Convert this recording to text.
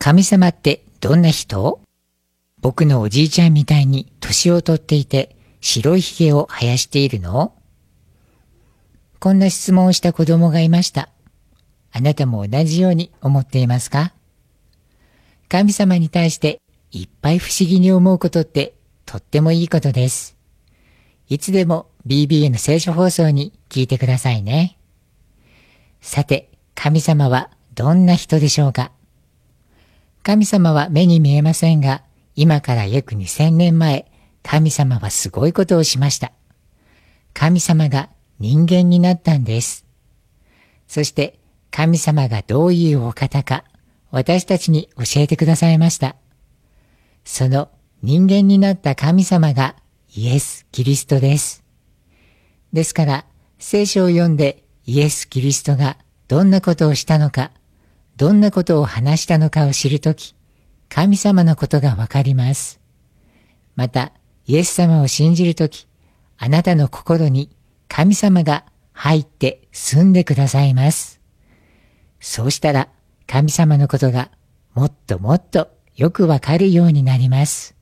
神様ってどんな人？僕のおじいちゃんみたいに年を取っていて白いひげを生やしているの？こんな質問をした子供がいました。あなたも同じように思っていますか？神様に対していっぱい不思議に思うことってとってもいいことです。いつでも BBA の聖書放送に聞いてくださいね。さて、神様はどんな人でしょうか？神様は目に見えませんが、今から約2000年前、神様はすごいことをしました。神様が人間になったんです。そして神様がどういうお方か、私たちに教えてくださいました。その人間になった神様がイエス・キリストです。ですから、聖書を読んでイエス・キリストがどんなことをしたのか、どんなことを話したのかを知るとき、神様のことがわかります。また、イエス様を信じるとき、あなたの心に神様が入って住んでくださいます。そうしたら、神様のことがもっともっとよくわかるようになります。